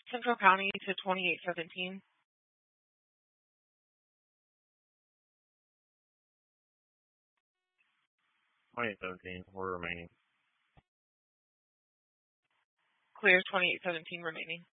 Central County to 2817. 2817. We're remaining. Clear 2817 remaining.